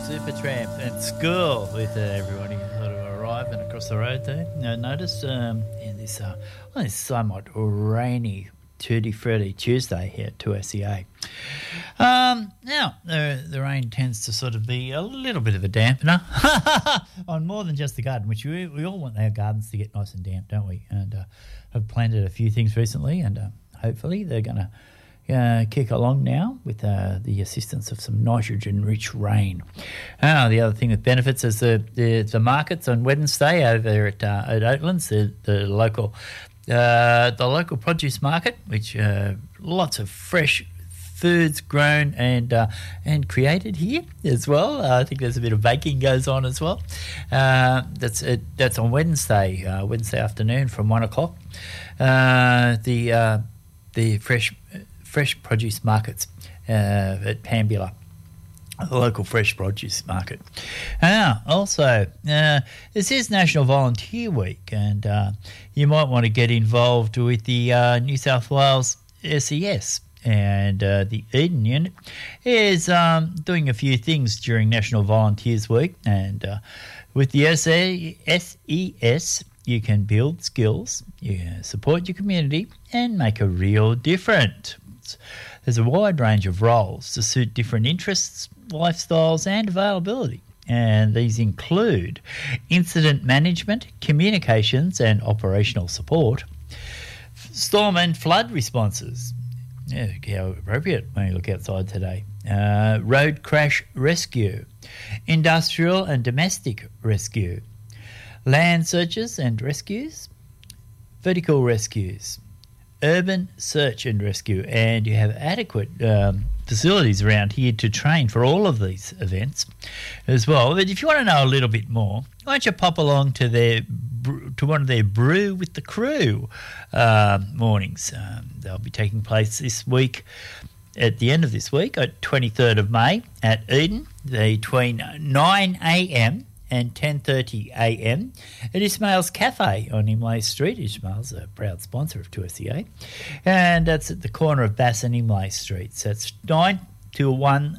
Supertramp and School with everybody sort of arriving across the road there. Now, notice in this somewhat rainy, tutti-frutti Tuesday here at 2SEA. Now, the rain tends to sort of be a little bit of a dampener on more than just the garden, which we all want our gardens to get nice and damp, don't we? And I've planted a few things recently, and hopefully they're going to kick along now with the assistance of some nitrogen-rich rain. The other thing that benefits is the markets on Wednesday over at Oatlands, the local produce market, which lots of fresh foods grown and created here as well. I think there's a bit of baking goes on as well. That's on Wednesday afternoon from 1 o'clock. The fresh produce markets at Pambula, the local fresh produce market. Also, this is National Volunteer Week, and you might want to get involved with the New South Wales SES. And the Eden Unit is doing a few things during National Volunteers Week. And with the SES, you can build skills, you can support your community, and make a real difference. There's a wide range of roles to suit different interests, lifestyles, and availability. And these include incident management, communications, and operational support, storm and flood responses. Yeah, how appropriate when you look outside today. Road crash rescue, industrial and domestic rescue, land searches and rescues, vertical rescues, urban search and rescue, and you have adequate facilities around here to train for all of these events as well. But if you want to know a little bit more, why don't you pop along to one of their Brew with the Crew mornings. They'll be taking place this week, at the end of this week, at 23rd of May at Eden, between 9 a.m. and 10:30 a.m. at Ismail's Cafe on Imlay Street. Ismail's a proud sponsor of 2SEA. And that's at the corner of Bass and Imlay Streets. So that's 9 till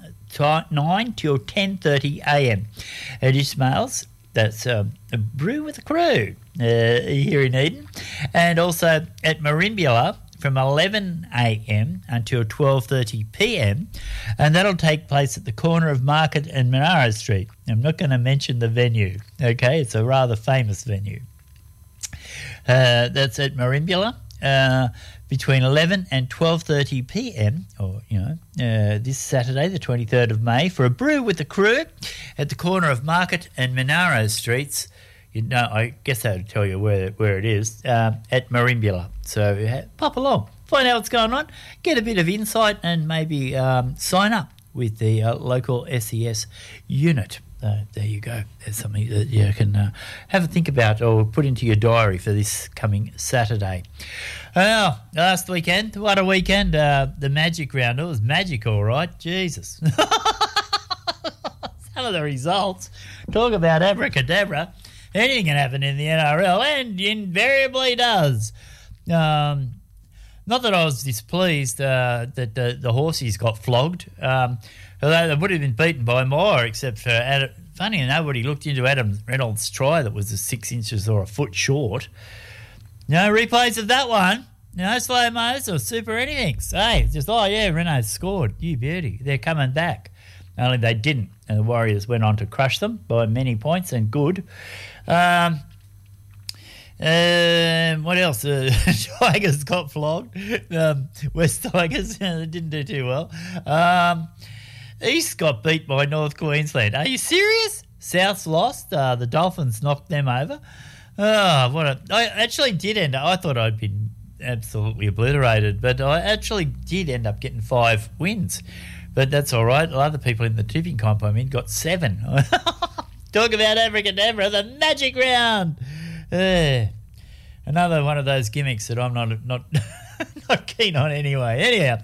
10:30 a.m. at Ismail's. That's a Brew with a Crew here in Eden. And also at Marimbula from 11 a.m. until 12:30 p.m. and that'll take place at the corner of Market and Monaro Street. I'm not going to mention the venue, okay? It's a rather famous venue. That's at Marimbula between 11 and 12:30 p.m. or, this Saturday, the 23rd of May, for a Brew with the Crew at the corner of Market and Monaro Streets. I guess that would tell you where it is, at Marimbula. So pop along, find out what's going on, get a bit of insight, and maybe sign up with the local SES unit. There you go. There's something that you can have a think about or put into your diary for this coming Saturday. Well, last weekend, what a weekend. The Magic Round. It was magic, all right. Jesus. Some of the results. Talk about abracadabra. Anything can happen in the NRL, and invariably does. Not that I was displeased that the Horsies got flogged, although they would have been beaten by more, except for Adam. Funny, nobody looked into Adam Reynolds' try that was 6 inches or a foot short. No replays of that one. No slow-mos or super anything. Hey, just, Reynolds scored. You beauty. They're coming back. Only they didn't, and the Warriors went on to crush them by many points, and good. What else? Tigers got flogged. West Tigers didn't do too well. East got beat by North Queensland. Are you serious? South's lost. The Dolphins knocked them over. I actually did end up. I thought I'd been absolutely obliterated, but I actually did end up getting 5 wins. But that's all right. Other people in the tipping comp got 7. Talk about abracadabra, the Magic Round. Another one of those gimmicks that I'm not keen on anyway. Anyhow,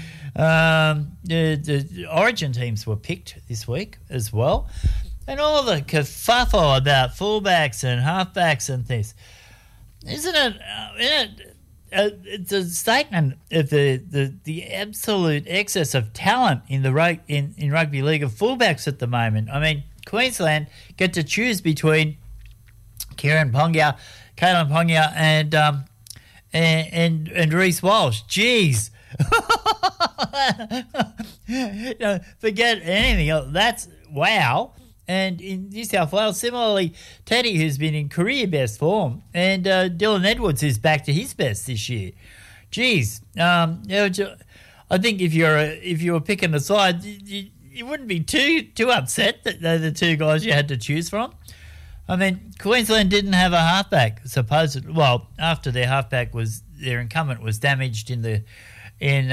the Origin teams were picked this week as well. And all the kerfuffle about fullbacks and halfbacks and things. Isn't it it's a statement of the absolute excess of talent in the in rugby league of fullbacks at the moment. I mean, Queensland get to choose between Kalen Ponga, and Reece Walsh. Jeez. Forget anything else. That's wow. And in New South Wales, similarly, Teddy, who's been in career best form, and Dylan Edwards, who's back to his best this year. Geez, I think if you were picking a side, you wouldn't be too upset that they're the two guys you had to choose from. I mean, Queensland didn't have a halfback, supposedly. Well, after their incumbent was damaged in the game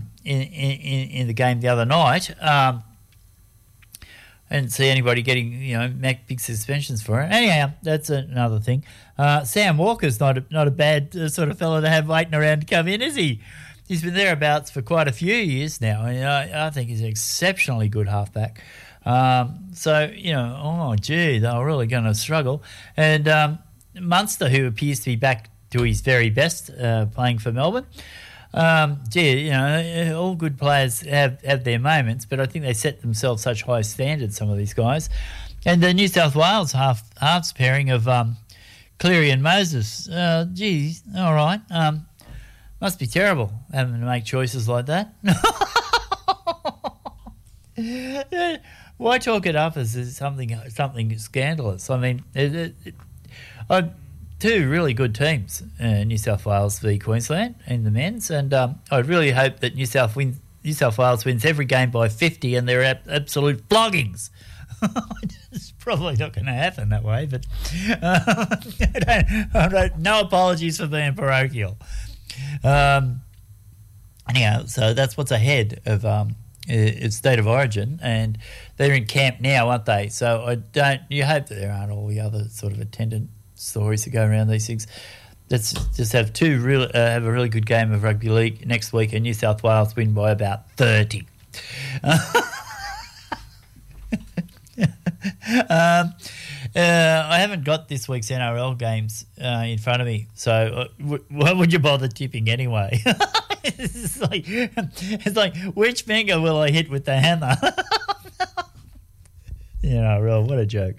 the other night. I didn't see anybody getting big suspensions for it. Anyhow, that's another thing. Sam Walker's not a bad sort of fellow to have waiting around to come in, is he? He's been thereabouts for quite a few years now. I think he's an exceptionally good halfback. So they were really going to struggle. And Munster, who appears to be back to his very best, playing for Melbourne. All good players have their moments, but I think they set themselves such high standards, some of these guys. And the New South Wales halves pairing of Cleary and Moses, all right. Must be terrible having to make choices like that. Why talk it up as something scandalous? I mean, two really good teams, New South Wales v Queensland in the men's, and I really hope that New South Wales wins every game by 50 and they're absolute floggings. It's probably not going to happen that way, but no apologies for being parochial. Anyhow, so that's what's ahead of its State of Origin, and they're in camp now, aren't they? So you hope that there aren't all the other sort of attendant stories that go around these things. Let's just have have a really good game of rugby league next week, and New South Wales win by about 30. I haven't got this week's NRL games in front of me, so why would you bother tipping anyway? It's like which finger will I hit with the hammer? What a joke.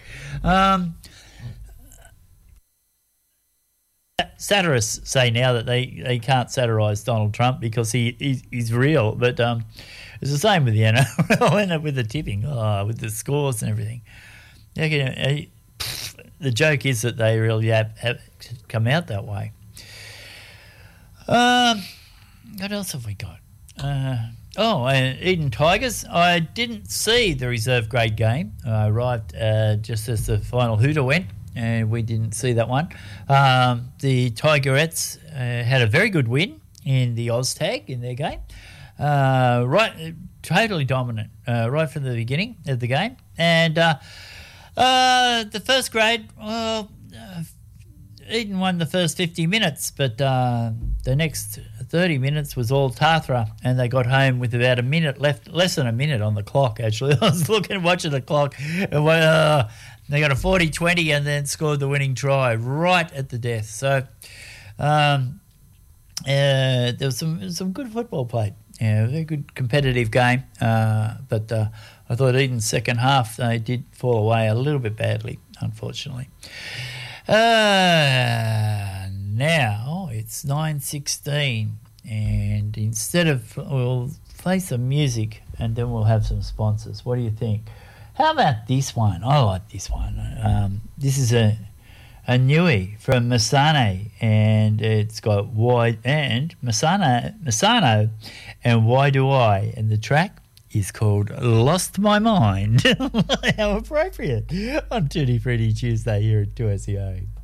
Satirists say now that they can't satirise Donald Trump because he's real, but it's the same with the NRL and with the tipping, with the scores and everything. The joke is that they really have come out that way. What else have we got? Eden Tigers. I didn't see the reserve grade game. I arrived just as the final hooter went, and we didn't see that one. The Tigerettes had a very good win in the Oztag in their game. Totally dominant right from the beginning of the game. And the first grade, Eden won the first 50 minutes, but the next 30 minutes was all Tathra, and they got home with about a minute left, less than a minute on the clock, actually. I was watching the clock, and they got a 40-20 and then scored the winning try right at the death. So there was some good football played. Yeah, a very good competitive game, but I thought Eden's second half, they did fall away a little bit badly, unfortunately. Now it's 9:16, and we'll play some music and then we'll have some sponsors. What do you think? How about this one? I like this one. This is a newie from Masane, and it's got Why and Masano and Why Do I? And the track is called Lost My Mind. How appropriate on Tutti Frutti Tuesday here at 2SEO.